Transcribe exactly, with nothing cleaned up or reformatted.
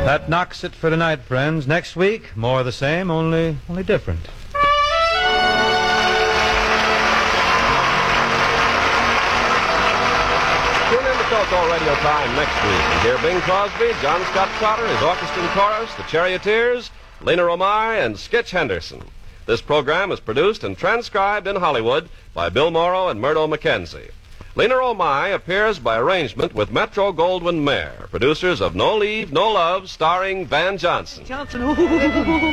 That knocks it for tonight, friends. Next week, more of the same, only, only different. Tune in to Coco Radio Time next week and hear Bing Crosby, John Scott Trotter, his orchestra chorus, the Charioteers, Lena Romay, and Skitch Henderson. This program is produced and transcribed in Hollywood by Bill Morrow and Murdo McKenzie. Lena Romay appears by arrangement with Metro-Goldwyn-Mayer, producers of No Leave, No Love, starring Van Johnson. Johnson.